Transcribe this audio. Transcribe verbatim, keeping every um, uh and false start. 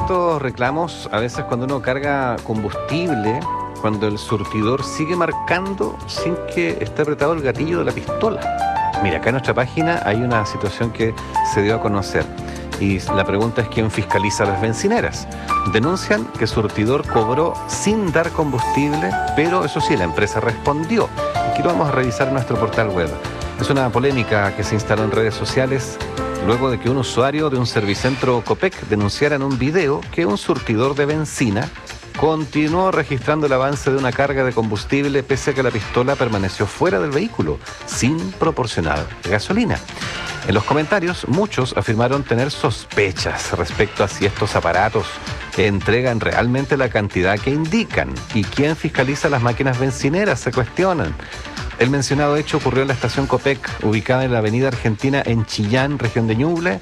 estos reclamos, a veces cuando uno carga combustible, cuando el surtidor sigue marcando sin que esté apretado el gatillo de la pistola. Mira, acá en nuestra página hay una situación que se dio a conocer. Y la pregunta es: ¿quién fiscaliza las bencineras? Denuncian que surtidor cobró sin dar combustible, pero eso sí, la empresa respondió. Aquí lo vamos a revisar en nuestro portal web. Es una polémica que se instaló en redes sociales luego de que un usuario de un servicentro Copec denunciara en un video que un surtidor de benzina continuó registrando el avance de una carga de combustible pese a que la pistola permaneció fuera del vehículo, sin proporcionar gasolina. En los comentarios, muchos afirmaron tener sospechas respecto a si estos aparatos entregan realmente la cantidad que indican y quién fiscaliza las máquinas bencineras, se cuestionan. El mencionado hecho ocurrió en la estación Copec, ubicada en la avenida Argentina en Chillán, región de Ñuble,